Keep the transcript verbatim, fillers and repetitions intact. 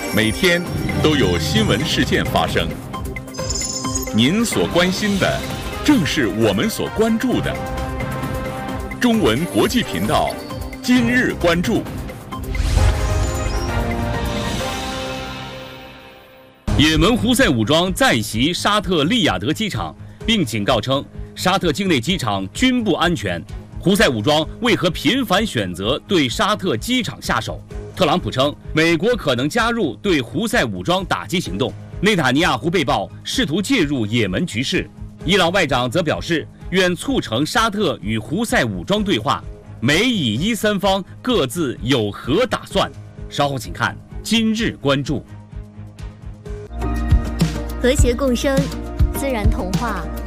每天都有新闻事件发生。您所关心的，正是我们所关注的。中文国际频道，今日关注。 也门胡塞武装再袭沙特利雅得机场，并警告称沙特境内机场均不安全。胡塞武装为何频繁选择对沙特机场下手？特朗普称，美国可能加入对胡塞武装打击行动。内塔尼亚胡被曝试图介入也门局势。伊朗外长则表示，愿促成沙特与胡塞武装对话。美以伊三方各自有何打算？稍后请看今日关注。 和谐共生，自然童话